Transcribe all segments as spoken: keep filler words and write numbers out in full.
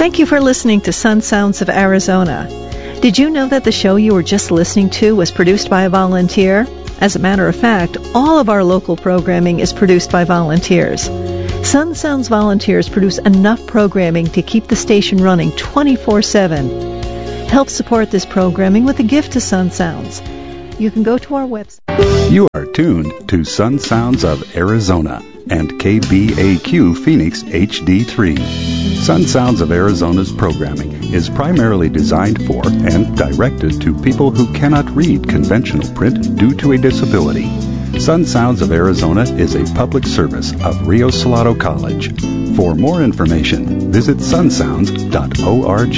Thank you for listening to Sun Sounds of Arizona. Did you know that the show you were just listening to was produced by a volunteer? As a matter of fact, all of our local programming is produced by volunteers. Sun Sounds volunteers produce enough programming to keep the station running twenty-four seven. Help support this programming with a gift to Sun Sounds. You can go to our website. You are tuned to Sun Sounds of Arizona and K B A Q Phoenix H D three. Sun Sounds of Arizona's programming is primarily designed for and directed to people who cannot read conventional print due to a disability. Sun Sounds of Arizona is a public service of Rio Salado College. For more information, visit sun sounds dot org.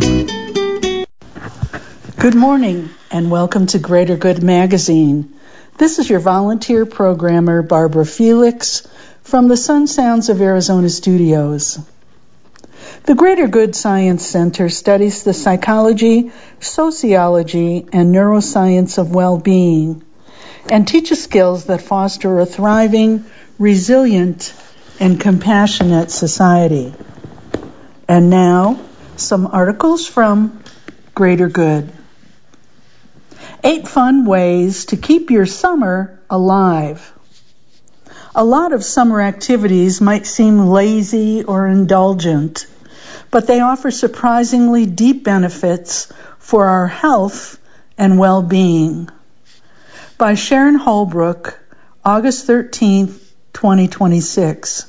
Good morning and welcome to Greater Good Magazine. This is your volunteer programmer, Barbara Felix, from the Sun Sounds of Arizona studios. The Greater Good Science Center studies the psychology, sociology, and neuroscience of well-being and teaches skills that foster a thriving, resilient, and compassionate society. And now, some articles from Greater Good. Eight fun ways to keep your summer alive. A lot of summer activities might seem lazy or indulgent, but they offer surprisingly deep benefits for our health and well-being. By Sharon Holbrook, August thirteenth, twenty twenty-six.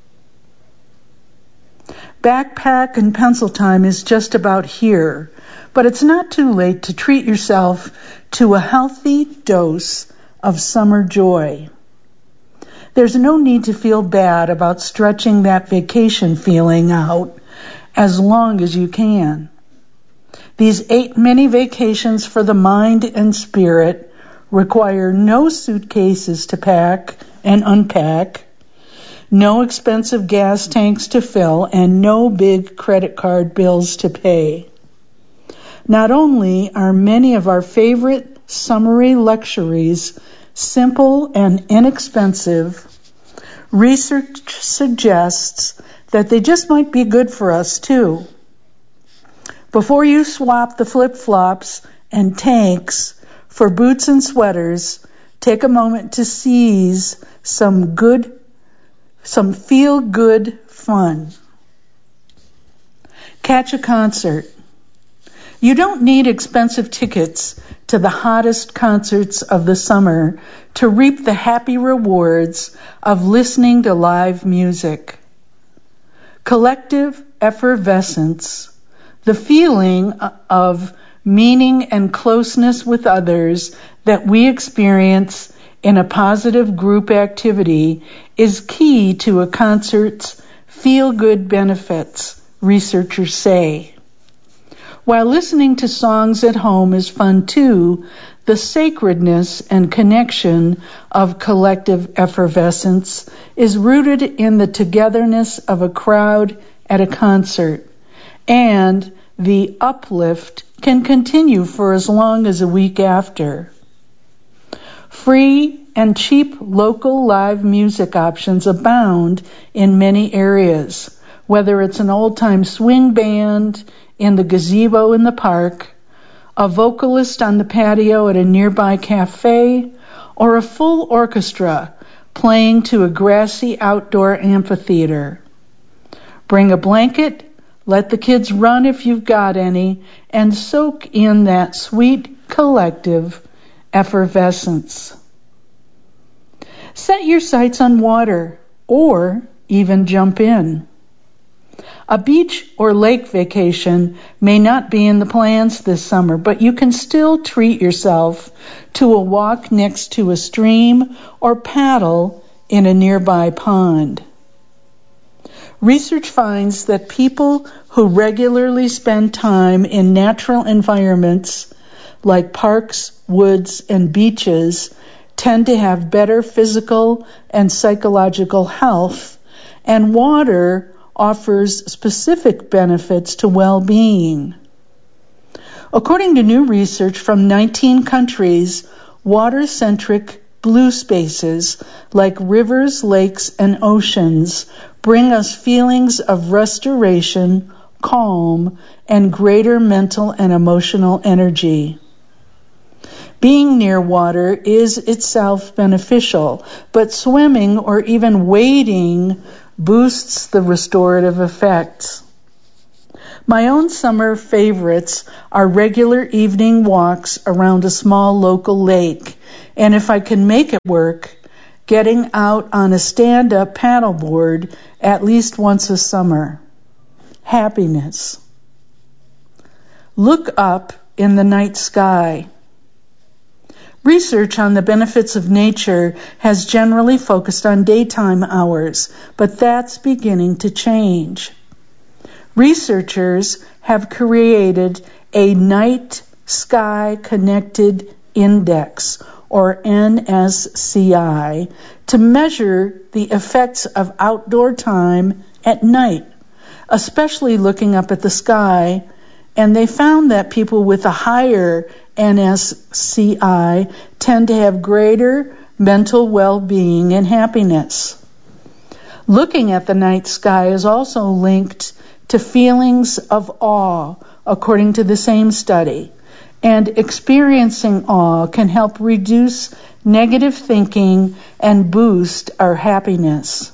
Backpack and pencil time is just about here, but it's not too late to treat yourself to a healthy dose of summer joy. There's no need to feel bad about stretching that vacation feeling out as long as you can. These eight mini vacations for the mind and spirit require no suitcases to pack and unpack, no expensive gas tanks to fill, and no big credit card bills to pay. Not only are many of our favorite summery luxuries simple and inexpensive, research suggests that they just might be good for us too. Before you swap the flip-flops and tanks for boots and sweaters, take a moment to seize some good, some feel-good fun. Catch a concert. You don't need expensive tickets to the hottest concerts of the summer to reap the happy rewards of listening to live music. Collective effervescence, the feeling of meaning and closeness with others that we experience in a positive group activity, is key to a concert's feel-good benefits, researchers say. While listening to songs at home is fun too, the sacredness and connection of collective effervescence is rooted in the togetherness of a crowd at a concert, and the uplift can continue for as long as a week after. Free and cheap local live music options abound in many areas, whether it's an old-time swing band in the gazebo in the park, a vocalist on the patio at a nearby cafe, or a full orchestra playing to a grassy outdoor amphitheater. Bring a blanket, let the kids run if you've got any, and soak in that sweet collective effervescence. Set your sights on water, or even jump in. A beach or lake vacation may not be in the plans this summer, but you can still treat yourself to a walk next to a stream or paddle in a nearby pond. Research finds that people who regularly spend time in natural environments like parks, woods, and beaches tend to have better physical and psychological health, and water offers specific benefits to well-being. According to new research from nineteen countries, water-centric blue spaces like rivers, lakes, and oceans bring us feelings of restoration, calm, and greater mental and emotional energy. Being near water is itself beneficial, but swimming or even wading boosts the restorative effects. My own summer favorites are regular evening walks around a small local lake, and if I can make it work, getting out on a stand-up paddleboard at least once a summer. Happiness. Look up in the night sky. Research on the benefits of nature has generally focused on daytime hours, but that's beginning to change. Researchers have created a Night Sky Connected Index, or N S C I, to measure the effects of outdoor time at night, especially looking up at the sky, and they found that people with a higher N S C I tend to have greater mental well-being and happiness. Looking at the night sky is also linked to feelings of awe, according to the same study, and experiencing awe can help reduce negative thinking and boost our happiness.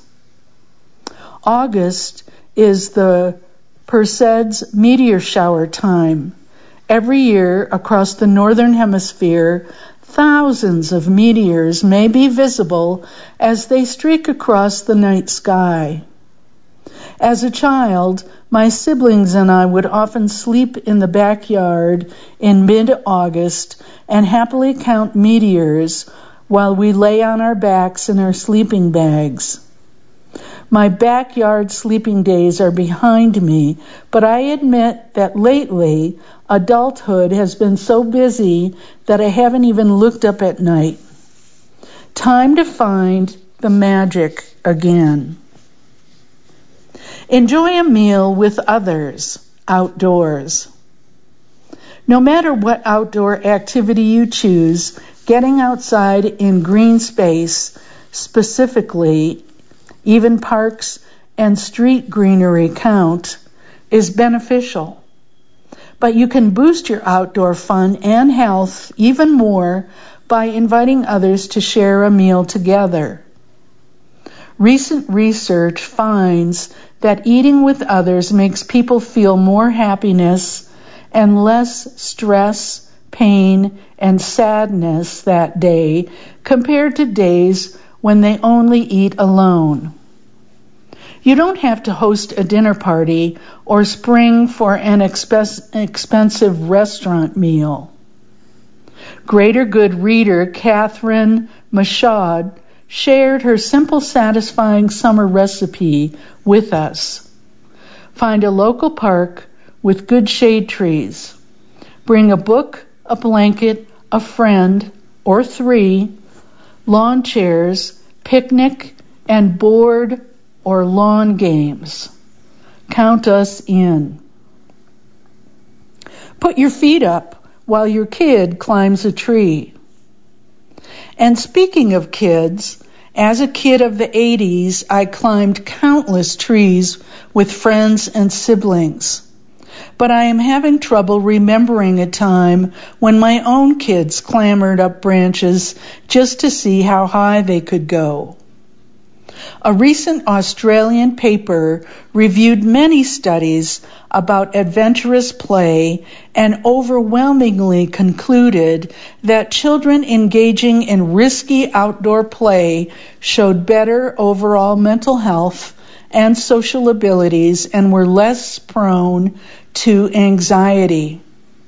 August is the Perseids meteor shower time. Every year across the northern hemisphere, thousands of meteors may be visible as they streak across the night sky. As a child, my siblings and I would often sleep in the backyard in mid-August and happily count meteors while we lay on our backs in our sleeping bags. My backyard sleeping days are behind me, but I admit that lately, adulthood has been so busy that I haven't even looked up at night. Time to find the magic again. Enjoy a meal with others outdoors. No matter what outdoor activity you choose, getting outside in green space, specifically even parks and street greenery count, is beneficial. But you can boost your outdoor fun and health even more by inviting others to share a meal together. Recent research finds that eating with others makes people feel more happiness and less stress, pain, and sadness that day compared to days when they only eat alone. You don't have to host a dinner party or spring for an expe- expensive restaurant meal. Greater Good reader Catherine Michaud shared her simple, satisfying summer recipe with us. Find a local park with good shade trees. Bring a book, a blanket, a friend, or three, lawn chairs, picnic, and board or lawn games. Count us in. Put your feet up while your kid climbs a tree. And speaking of kids, as a kid of the eighties, I climbed countless trees with friends and siblings. But I am having trouble remembering a time when my own kids clambered up branches just to see how high they could go. A recent Australian paper reviewed many studies about adventurous play and overwhelmingly concluded that children engaging in risky outdoor play showed better overall mental health and social abilities and were less prone to anxiety.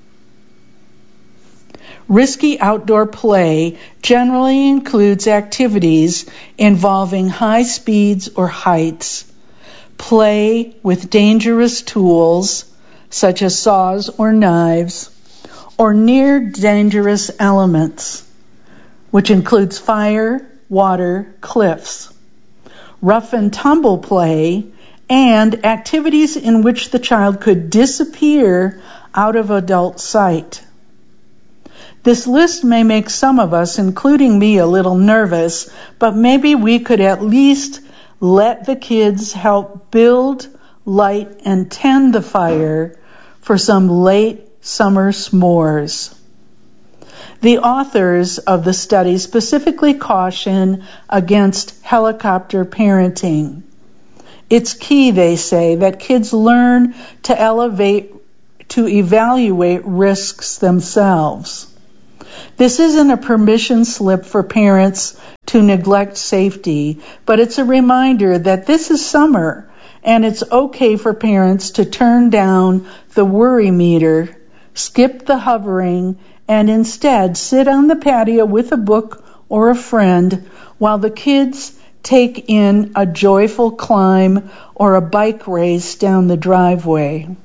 Risky outdoor play generally includes activities involving high speeds or heights, play with dangerous tools, such as saws or knives, or near dangerous elements, which includes fire, water, cliffs, rough and tumble play, and activities in which the child could disappear out of adult sight. This list may make some of us, including me, a little nervous, but maybe we could at least let the kids help build, light, and tend the fire for some late summer s'mores. The authors of the study specifically caution against helicopter parenting. It's key, they say, that kids learn to elevate, to evaluate risks themselves. This isn't a permission slip for parents to neglect safety, but it's a reminder that this is summer and it's okay for parents to turn down the worry meter, skip the hovering, and instead sit on the patio with a book or a friend while the kids take in a joyful climb or a bike race down the driveway.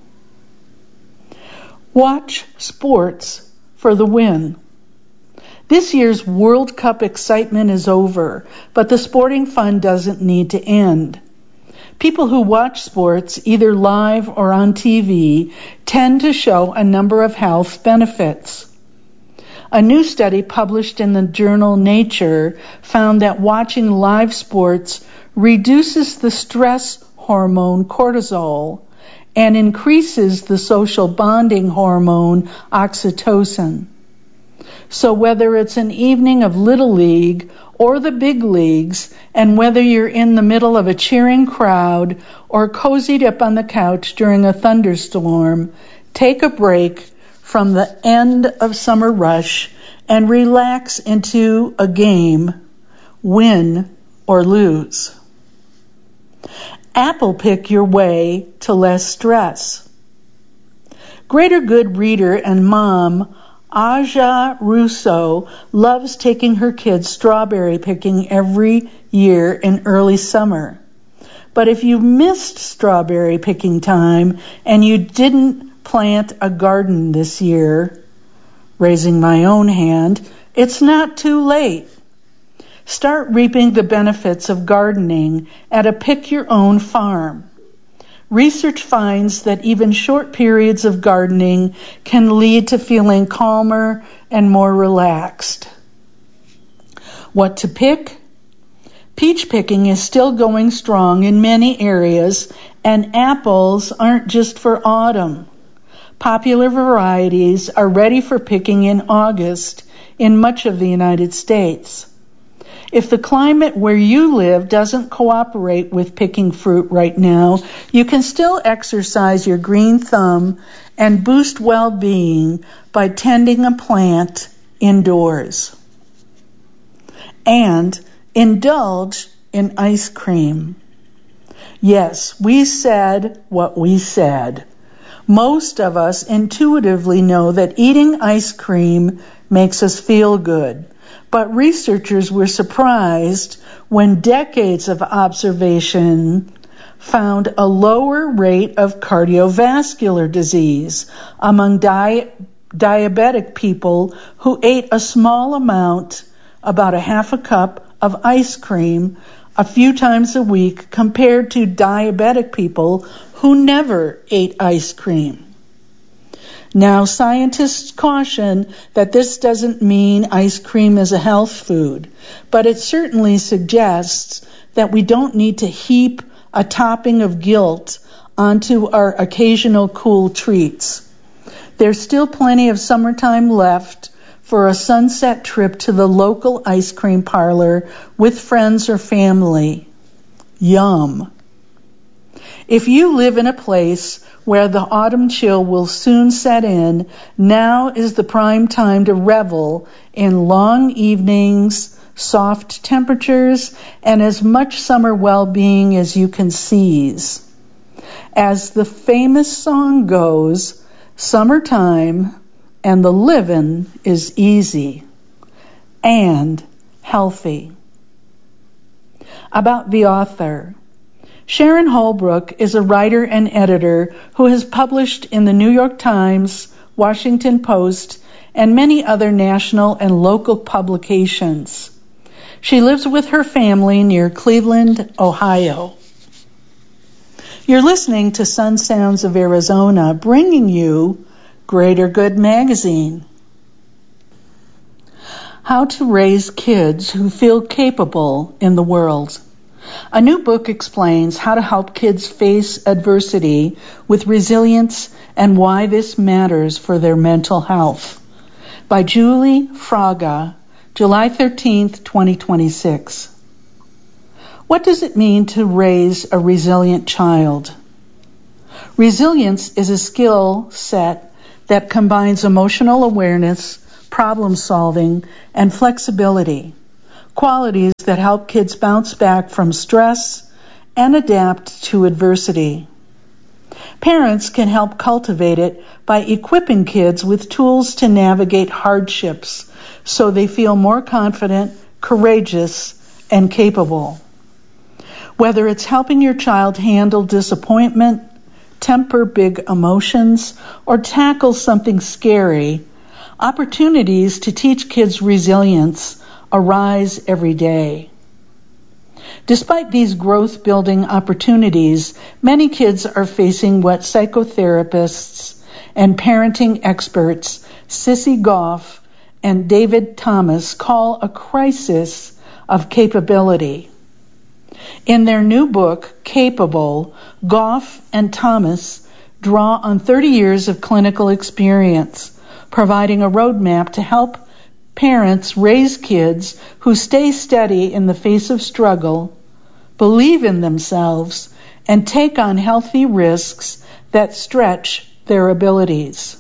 Watch sports for the win. This year's World Cup excitement is over, but the sporting fun doesn't need to end. People who watch sports, either live or on T V, tend to show a number of health benefits. A new study published in the journal Nature found that watching live sports reduces the stress hormone cortisol and increases the social bonding hormone oxytocin. So whether it's an evening of Little League or the big leagues, and whether you're in the middle of a cheering crowd or cozied up on the couch during a thunderstorm, take a break from the end of summer rush and relax into a game, win or lose. Apple pick your way to less stress. Greater Good reader and mom Aja Russo loves taking her kids strawberry picking every year in early summer. But if you missed strawberry picking time and you didn't plant a garden this year, raising my own hand, it's not too late. Start reaping the benefits of gardening at a pick-your-own farm. Research finds that even short periods of gardening can lead to feeling calmer and more relaxed. What to pick? Peach picking is still going strong in many areas, and apples aren't just for autumn. Popular varieties are ready for picking in August in much of the United States. If the climate where you live doesn't cooperate with picking fruit right now, you can still exercise your green thumb and boost well-being by tending a plant indoors. And indulge in ice cream. Yes, we said what we said. Most of us intuitively know that eating ice cream makes us feel good, but researchers were surprised when decades of observation found a lower rate of cardiovascular disease among di- diabetic people who ate a small amount, about a half a cup, of ice cream a few times a week compared to diabetic people who never ate ice cream. Now, scientists caution that this doesn't mean ice cream is a health food, but it certainly suggests that we don't need to heap a topping of guilt onto our occasional cool treats. There's still plenty of summertime left for a sunset trip to the local ice cream parlor with friends or family. Yum. If you live in a place where the autumn chill will soon set in, now is the prime time to revel in long evenings, soft temperatures, and as much summer well-being as you can seize. As the famous song goes, summertime and the livin' is easy and healthy. About the author. Sharon Holbrook is a writer and editor who has published in the New York Times, Washington Post, and many other national and local publications. She lives with her family near Cleveland, Ohio. You're listening to Sun Sounds of Arizona, bringing you Greater Good Magazine. How to raise kids who feel capable in the world. A new book explains how to help kids face adversity with resilience and why this matters for their mental health. By Julie Fraga, July thirteenth, twenty twenty-six. What does it mean to raise a resilient child? Resilience is a skill set that combines emotional awareness, problem solving, and flexibility, qualities that help kids bounce back from stress and adapt to adversity. Parents can help cultivate it by equipping kids with tools to navigate hardships so they feel more confident, courageous, and capable. Whether it's helping your child handle disappointment, temper big emotions, or tackle something scary, opportunities to teach kids resilience arise every day. Despite these growth-building opportunities, many kids are facing what psychotherapists and parenting experts Sissy Goff and David Thomas call a crisis of capability. In their new book, Capable, Goff and Thomas draw on thirty years of clinical experience, providing a roadmap to help parents raise kids who stay steady in the face of struggle, believe in themselves, and take on healthy risks that stretch their abilities.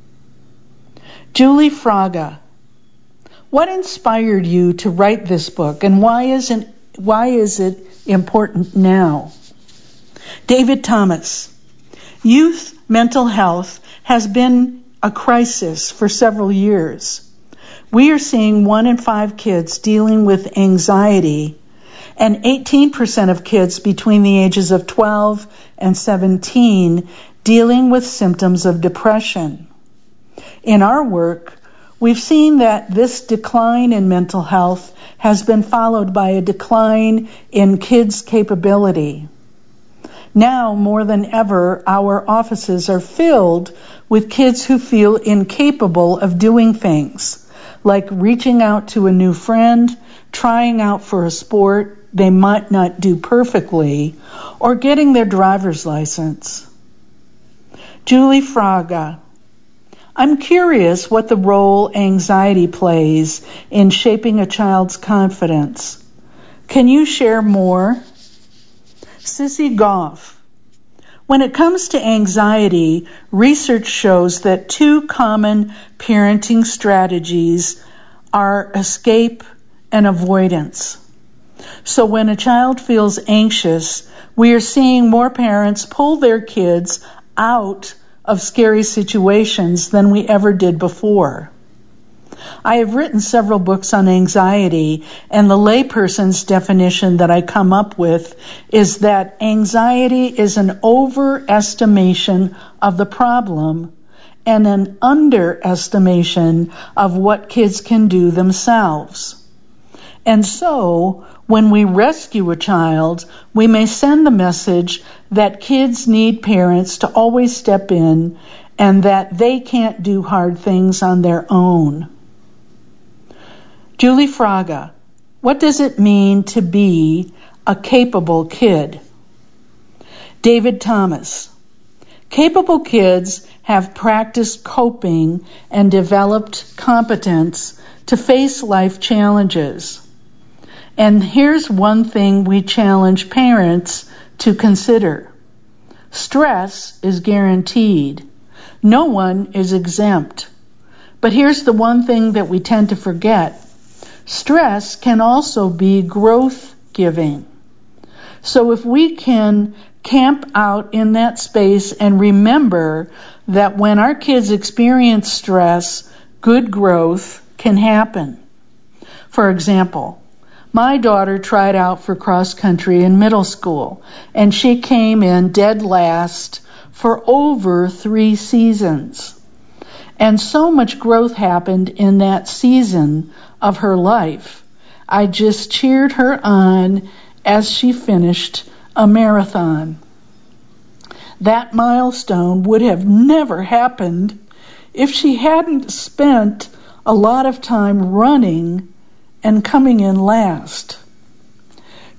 Julie Fraga, what inspired you to write this book, and why isn't why is it important now? David Thomas, youth mental health has been a crisis for several years. We are seeing one in five kids dealing with anxiety and eighteen percent of kids between the ages of twelve and seventeen dealing with symptoms of depression. In our work, we've seen that this decline in mental health has been followed by a decline in kids' capability. Now, more than ever, our offices are filled with kids who feel incapable of doing things, like reaching out to a new friend, trying out for a sport they might not do perfectly, or getting their driver's license. Julie Fraga, I'm curious what the role anxiety plays in shaping a child's confidence. Can you share more? Sissy Goff, when it comes to anxiety, research shows that two common parenting strategies are escape and avoidance. So when a child feels anxious, we are seeing more parents pull their kids out of scary situations than we ever did before. I have written several books on anxiety, and the layperson's definition that I come up with is that anxiety is an overestimation of the problem and an underestimation of what kids can do themselves. And so, when we rescue a child, we may send the message that kids need parents to always step in and that they can't do hard things on their own. Julie Fraga, what does it mean to be a capable kid? David Thomas, capable kids have practiced coping and developed competence to face life challenges. And here's one thing we challenge parents to consider. Stress is guaranteed. No one is exempt. But here's the one thing that we tend to forget. Stress can also be growth-giving. So if we can camp out in that space and remember that when our kids experience stress, good growth can happen. For example, my daughter tried out for cross country in middle school, and she came in dead last for over three seasons. And so much growth happened in that season of her life. I just cheered her on as she finished a marathon. That milestone would have never happened if she hadn't spent a lot of time running and coming in last.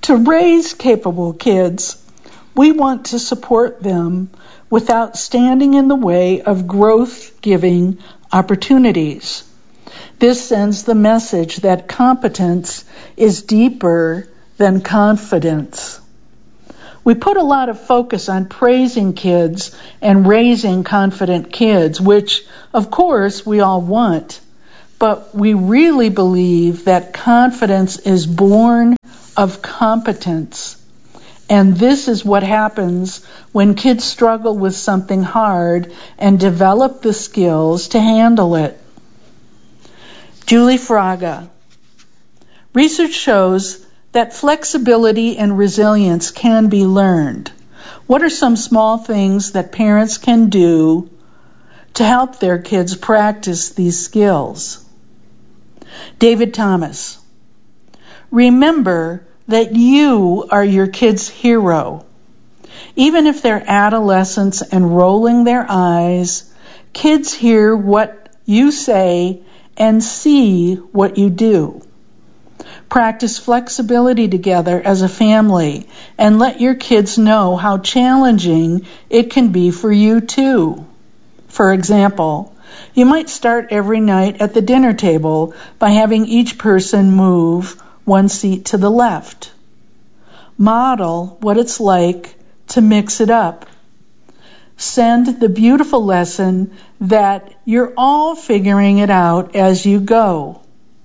To raise capable kids, we want to support them without standing in the way of growth-giving opportunities. This sends the message that competence is deeper than confidence. We put a lot of focus on praising kids and raising confident kids, which, of course, we all want. But we really believe that confidence is born of competence. And this is what happens when kids struggle with something hard and develop the skills to handle it. Julie Fraga. Research shows that flexibility and resilience can be learned. What are some small things that parents can do to help their kids practice these skills? David Thomas. Remember that you are your kid's hero. Even if they're adolescents and rolling their eyes, kids hear what you say and see what you do. Practice flexibility together as a family and let your kids know how challenging it can be for you too. For example, you might start every night at the dinner table by having each person move one seat to the left. Model what it's like to mix it up. Send the beautiful lesson that you're all figuring it out as you go.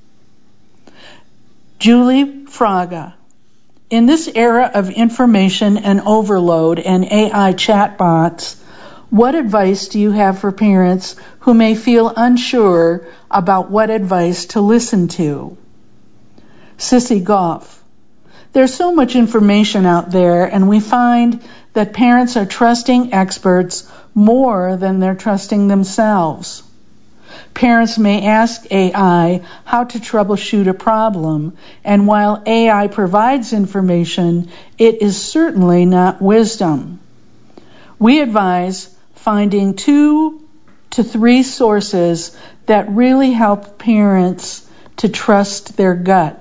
Julie Fraga. In this era of information and overload and A I chatbots, what advice do you have for parents who may feel unsure about what advice to listen to? Sissy Goff. There's so much information out there, and we find that parents are trusting experts more than they're trusting themselves. Parents may ask A I how to troubleshoot a problem, and while A I provides information, it is certainly not wisdom. We advise finding two to three sources that really help parents to trust their gut.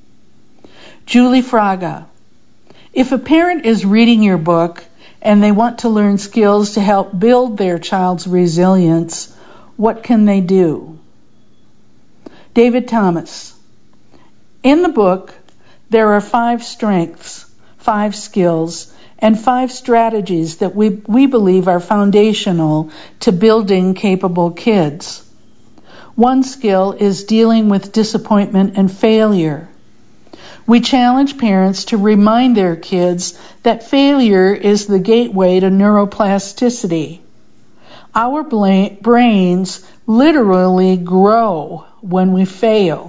Julie Fraga. If a parent is reading your book and they want to learn skills to help build their child's resilience, what can they do? David Thomas. In the book, there are five strengths, five skills, and five strategies that we, we believe are foundational to building capable kids. One skill is dealing with disappointment and failure. We challenge parents to remind their kids that failure is the gateway to neuroplasticity. Our bla- brains literally grow when we fail.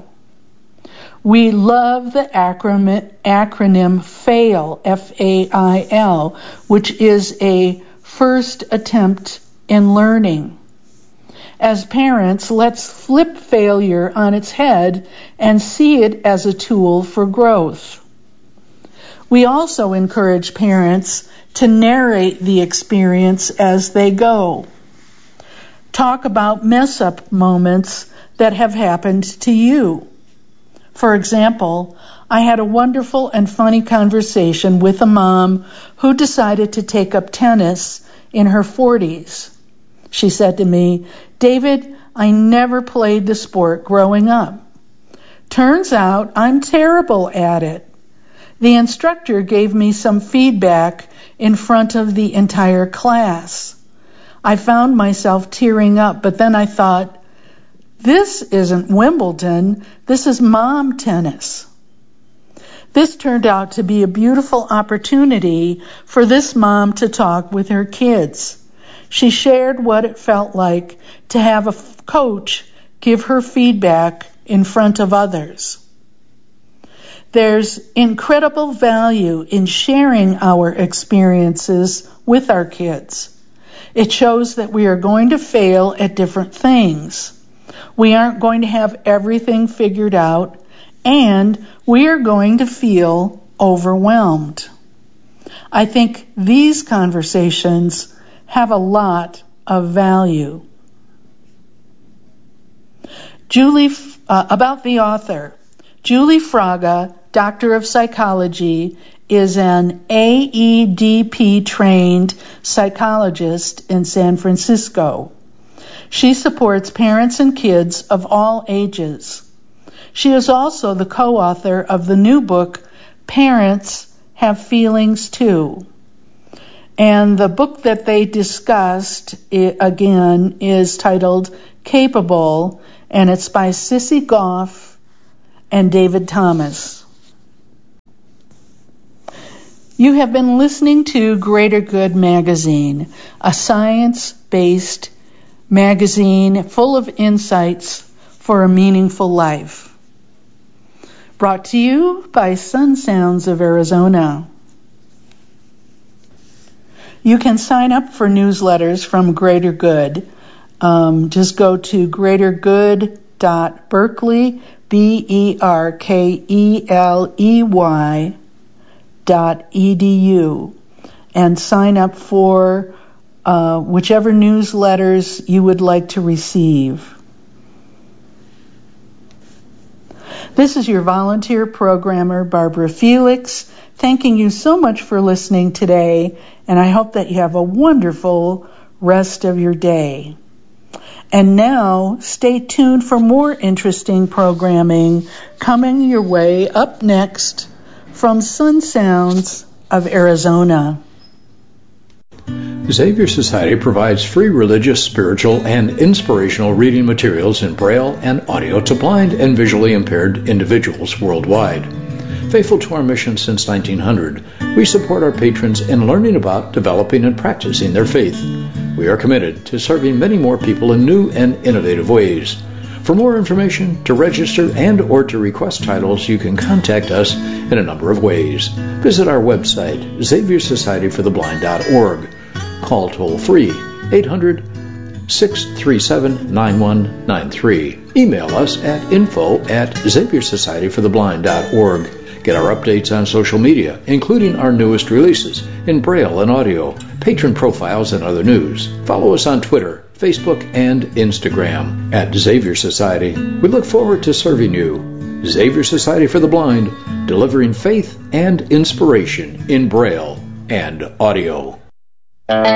We love the acronym, acronym FAIL, F A I L, which is a first attempt in learning. As parents, let's flip failure on its head and see it as a tool for growth. We also encourage parents to narrate the experience as they go. Talk about mess-up moments that have happened to you. For example, I had a wonderful and funny conversation with a mom who decided to take up tennis in her forties. She said to me, "David, I never played the sport growing up. Turns out I'm terrible at it. The instructor gave me some feedback in front of the entire class. I found myself tearing up, but then I thought, this isn't Wimbledon, this is mom tennis." This turned out to be a beautiful opportunity for this mom to talk with her kids. She shared what it felt like to have a coach give her feedback in front of others. There's incredible value in sharing our experiences with our kids. It shows that we are going to fail at different things. We aren't going to have everything figured out, and we are going to feel overwhelmed. I think these conversations have a lot of value. Julie, uh, about the author. Julie Fraga Doctor of Psychology, is an A E D P-trained psychologist in San Francisco. She supports parents and kids of all ages. She is also the co-author of the new book, Parents Have Feelings Too. And the book that they discussed, again, is titled Capable, and it's by Sissy Goff and David Thomas. You have been listening to Greater Good Magazine, a science-based magazine full of insights for a meaningful life. Brought to you by Sun Sounds of Arizona. You can sign up for newsletters from Greater Good. Um, just go to greater good dot berkeley, B E R K E L E Y, dot E D U, and sign up for uh, whichever newsletters you would like to receive. This is your volunteer programmer, Barbara Felix, thanking you so much for listening today, and I hope that you have a wonderful rest of your day. And now, stay tuned for more interesting programming coming your way up next from Sun Sounds of Arizona. Xavier Society provides free religious, spiritual, and inspirational reading materials in Braille and audio to blind and visually impaired individuals worldwide. Faithful to our mission since nineteen hundred, we support our patrons in learning about, developing, and practicing their faith. We are committed to serving many more people in new and innovative ways. For more information, to register, and or to request titles, you can contact us in a number of ways. Visit our website, xavier society for the blind dot org. Call toll-free eight hundred, six three seven, nine one nine three. Email us at info at xavier society for the blind dot org. Get our updates on social media, including our newest releases in Braille and audio, patron profiles, and other news. Follow us on Twitter, Facebook, and Instagram at Xavier Society. We look forward to serving you. Xavier Society for the Blind, delivering faith and inspiration in Braille and audio.